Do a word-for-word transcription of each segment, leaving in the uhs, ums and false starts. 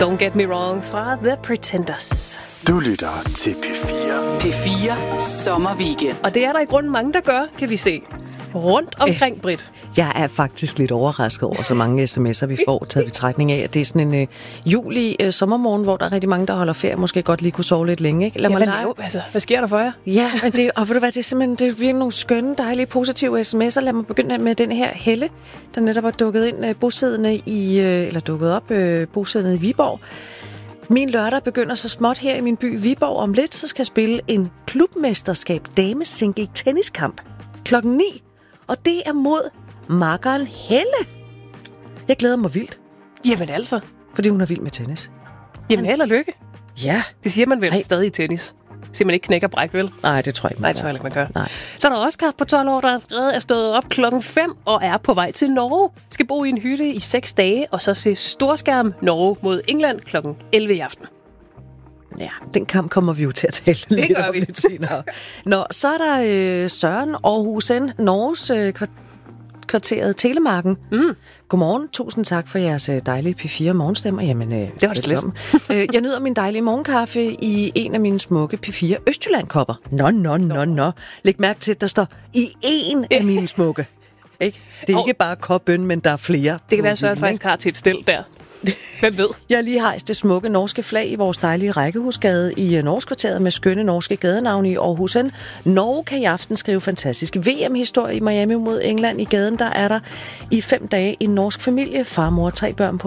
Don't Get Me Wrong fra The Pretenders. Du lytter til P fire. P fire Sommerweekend. Og det er der i grunden mange, der gør, kan vi se. Rundt omkring, øh, Britt. Jeg er faktisk lidt overrasket over så mange sms'er, vi får taget betragtning af, at det er sådan en uh, juli uh, sommermorgen, hvor der er rigtig mange, der holder ferie, måske godt lige kunne sove lidt længe. Ikke? Lad ja, mig hvad, lege. altså, hvad sker der for jer? Ja, men det, og ved du hvad, det er simpelthen det er virkelig nogle skønne, dejlige, positive sms'er. Lad mig begynde med den her Helle, der netop er dukket ind, uh, bosiddende i, uh, eller dukket op, uh, bosiddende i Viborg. Min lørdag begynder så småt her i min by Viborg. Om lidt, så skal jeg spille en klubmesterskab damesingle tenniskamp klokken ni. Og det er mod makkeren Helle. Jeg glæder mig vildt. Jamen altså. Fordi hun er vild med tennis. Jamen held og lykke. Ja. Det siger man vel Ej. stadig i tennis. Siger man ikke knækker bræk, vel? Nej, det tror jeg ikke, man Nej, det tror jeg ikke, man gør. Nej. Så er der Oscar på tolv år, der allerede er stået op klokken fem og er på vej til Norge. Skal bo i en hytte i seks dage, og så se storskærm Norge mod England klokken elleve i aften. Ja, den kamp kommer vi jo til at tale lidt gør om vi. lidt senere. Nå, så er der øh, Søren Aarhusen, Norges øh, kvarteret Telemarken. Mm. Godmorgen. Tusind tak for jeres øh, dejlige P fire morgenstemmer. Jamen, øh, Det var det slet. øh, Jeg nyder min dejlige morgenkaffe i en af mine smukke P fire Østjylland-kopper. Nå, nå, nå, nå. Læg mærke til, at der står i en af mine smukke. Ikke? Det er Og- ikke bare kopbøn, men der er flere. Det kan være, at Søren faktisk har til et stel der. Hvem ved? Jeg har lige hejst det smukke norske flag i vores dejlige rækkehusgade i uh, Norskvarteret med skønne norske gadenavne i Aarhus. Norge kan i aften skrive fantastisk V M-historie i Miami mod England. I gaden der er der i fem dage en norsk familie, far, mor og tre børn på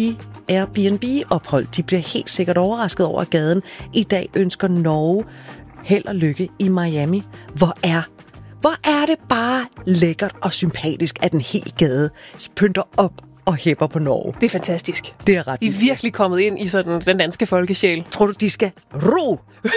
Airbnb-ophold. De bliver helt sikkert overrasket over, at gaden i dag ønsker Norge held og lykke i Miami. Hvor er Hvor er det bare lækkert og sympatisk, at en hel gade pynter op og hæpper på Norge. Det er fantastisk. Det er ret De er vildt. virkelig kommet ind i sådan den danske folkesjæl. Tror du, de skal ro?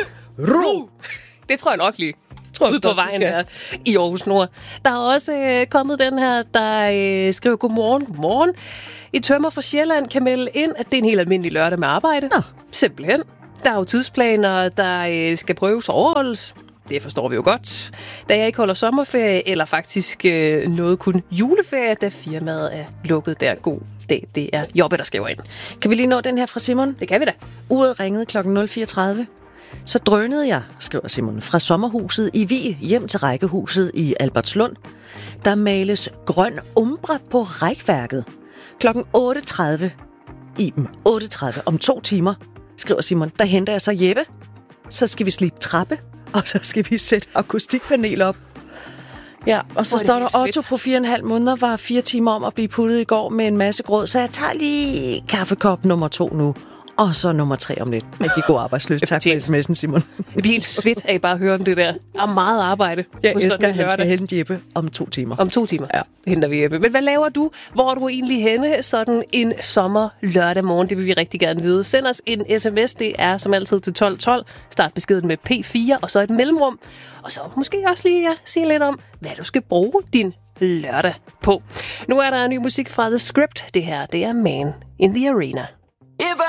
Ro! Det tror jeg nok lige. Tror du Ude på også, de vejen skal? der i Aarhus Nord. Der er også øh, kommet den her, der øh, skriver godmorgen, godmorgen. I tømmer fra Sjælland kan melde ind, at det er en helt almindelig lørdag med arbejde. Nå. Simpelthen. Der er jo tidsplaner, der øh, skal prøves og overholdes. Det forstår vi jo godt. Da jeg ikke holder sommerferie, eller faktisk øh, noget kun juleferie, da firmaet er lukket der god dag. Det er Jobbe, der skriver ind. Kan vi lige nå den her fra Simon? Det kan vi da. Uret ringede klokken nul fire tredive. Så drønede jeg, skriver Simon, fra sommerhuset i Vig hjem til rækkehuset i Albertslund. Der males grøn umbre på rækværket. Klokken otte tredive. Iben, otte tredive om to timer, skriver Simon. Der henter jeg så Jeppe. Så skal vi slibe trappe, og så skal vi sætte akustikpanel op. Ja, og så Hvor er det står helt der, Otto svedt. på fire og en halv måneder var fire timer om at blive puttet i går med en masse gråd, så jeg tager lige kaffekop nummer to nu, og så nummer tre om lidt. Rigtig god arbejdsløs. Tak for sms'en, Simon. Jeg bliver helt svedt af bare at høre om det der. Der er meget arbejde Jeg på elsker, sådan at en han skal lørdag. hente Jeppe om to timer. Om to timer Ja. henter vi Jeppe. Men hvad laver du? Hvor er du egentlig henne sådan en sommer lørdag morgen? Det vil vi rigtig gerne vide. Send os en sms. Det er som altid til tolv tolv. Start beskeden med P fire og så et mellemrum. Og så måske også lige ja, sige lidt om, hvad du skal bruge din lørdag på. Nu er der ny musik fra The Script. Det her, det er Man in the Arena.